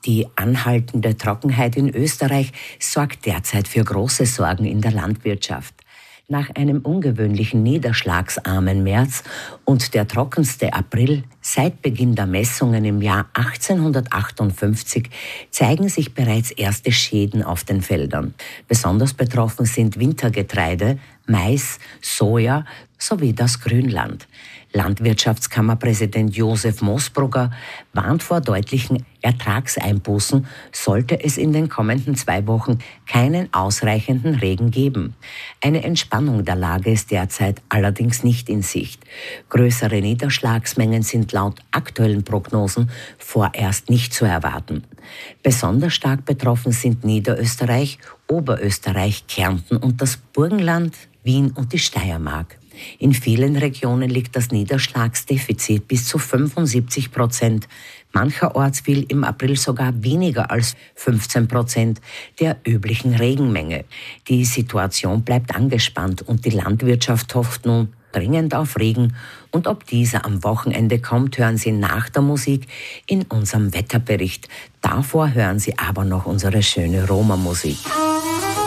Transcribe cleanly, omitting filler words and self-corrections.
Die anhaltende Trockenheit in Österreich sorgt derzeit für große Sorgen in der Landwirtschaft. Nach einem ungewöhnlichen niederschlagsarmen März und der trockenste April seit Beginn der Messungen im Jahr 1858 zeigen sich bereits erste Schäden auf den Feldern. Besonders betroffen sind Wintergetreide, Mais, Soja sowie das Grünland. Landwirtschaftskammerpräsident Josef Moosbrugger warnt vor deutlichen Ertragseinbußen, sollte es in den kommenden 2 Wochen keinen ausreichenden Regen geben. Eine Entspannung der Lage ist derzeit allerdings nicht in Sicht. Größere Niederschlagsmengen sind laut aktuellen Prognosen vorerst nicht zu erwarten. Besonders stark betroffen sind Niederösterreich, Oberösterreich, Kärnten und das Burgenland, Wien und die Steiermark. In vielen Regionen liegt das Niederschlagsdefizit bis zu 75%. Mancherorts fiel im April sogar weniger als 15% der üblichen Regenmenge. Die Situation bleibt angespannt und die Landwirtschaft hofft nun dringend auf Regen. Und ob dieser am Wochenende kommt, hören Sie nach der Musik in unserem Wetterbericht. Davor hören Sie aber noch unsere schöne Roma-Musik.